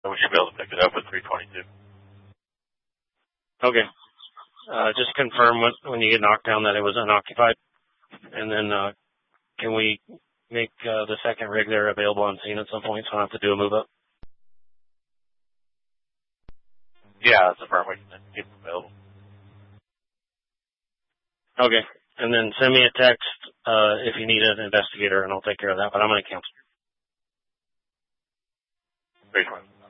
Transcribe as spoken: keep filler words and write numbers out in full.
we should be able to pick it up with three twenty-two. Okay. Uh, just confirm when, when you get knocked down that it was unoccupied. And then, uh, can we make, uh, the second rig there available on scene at some point so I don't have to do a move up? Yeah, that's a firm. We can keep it available. Okay. And then send me a text, uh, if you need an investigator and I'll take care of that, but I'm going to cancel. Great one.